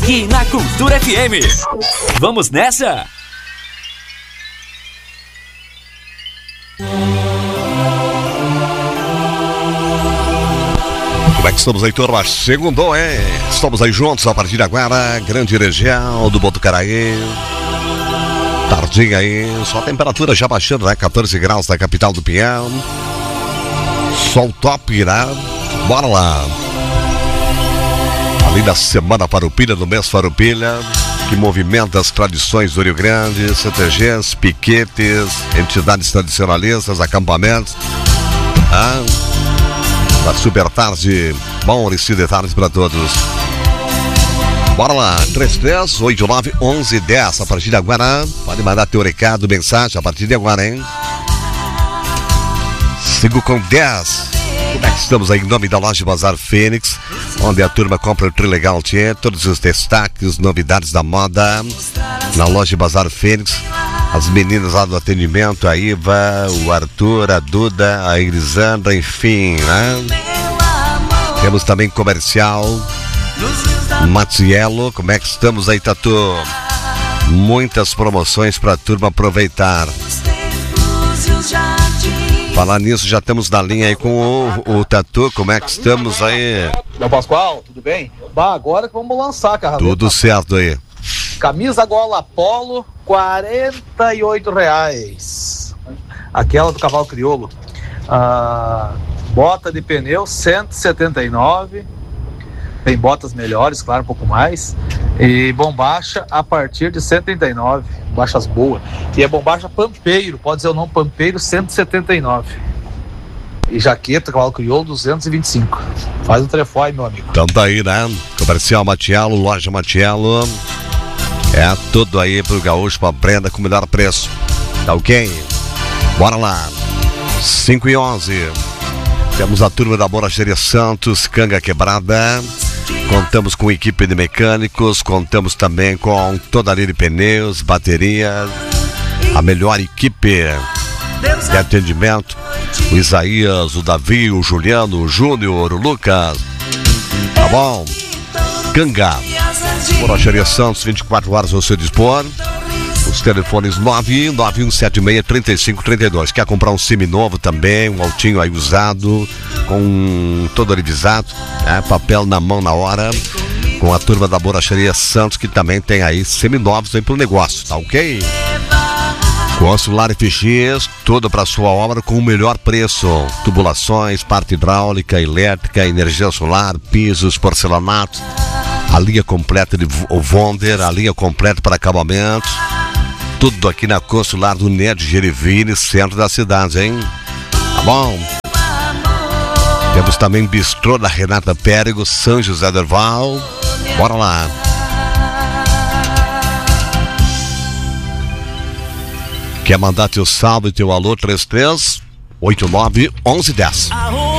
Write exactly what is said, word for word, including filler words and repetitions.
aqui na Cultura F M. Vamos nessa? Como é que estamos aí, turma? Segundou, hein? Estamos aí juntos a partir de agora. Grande região do Botucaraí. Tardinha aí, só a temperatura já baixando, né? catorze graus na capital do Pinhão. Sol top, né? Bora lá. Ali da Semana Farroupilha, do mês Farroupilha, que movimenta as tradições do Rio Grande, C T Gs, piquetes, entidades tradicionalistas, acampamentos. Ah, uma super tarde, bom e de tarde para todos. Bora lá, três três oito nove um um um zero. A partir de agora, pode mandar teu recado, mensagem a partir de agora, hein? Sigo com dez. Como é que estamos aí em nome da loja Bazar Fênix, onde a turma compra o Trilegal Tchê, todos os destaques, novidades da moda. Na loja Bazar Fênix, as meninas lá do atendimento, a Iva, o Arthur, a Duda, a Elisandra, enfim, né? Temos também comercial Matiello. Como é que estamos aí, Tatu? Muitas promoções pra turma aproveitar. Falar nisso, já estamos na linha aí com o, o Tatu. Como é que estamos aí? Meu Pascoal, tudo bem? Bah, agora que vamos lançar, cara. Tudo certo aí. Camisa gola polo, quarenta e oito reais. Aquela do cavalo crioulo. Ah, bota de pneu, cento e setenta e nove. Tem botas melhores, claro, um pouco mais. E bombacha a partir de cento e trinta e nove. Bombachas boas. E é bombacha Pampeiro, pode dizer o nome Pampeiro, cento e setenta e nove. E jaqueta, cavalo crioulo, duzentos e vinte e cinco. Faz um telefone, meu amigo. Então tá aí, né? Comercial Matiello, loja Matiello. É tudo aí pro gaúcho, pra prenda com o melhor preço. Tá ok? Bora lá. cinco e onze. Temos a turma da Borracharia Santos, Canga Quebrada. Contamos com equipe de mecânicos, contamos também com toda a linha de pneus, baterias, a melhor equipe de atendimento. O Isaías, o Davi, o Juliano, o Júnior, o Lucas. Tá bom? Canga. Borracharia Santos, vinte e quatro horas ao seu dispor. Os telefones nove nove um sete seis três cinco três dois. Quer comprar um seminovo também, um altinho aí usado, com todo revisado, né? Papel na mão na hora, com a turma da Borracharia Santos, que também tem aí seminovos aí pro negócio, tá ok? Consular F X, tudo para sua obra com o melhor preço. Tubulações, parte hidráulica, elétrica, energia solar, pisos, porcelanato, a linha completa de Wonder, a linha completa para acabamentos. Tudo aqui na Consular do Ned Gerivini, centro da cidade, hein? Tá bom? Temos também Bistrô da Renata Pérego, São José do Herval. Bora lá. Quer mandar teu salve e teu alô? três três oito nove um um um zero.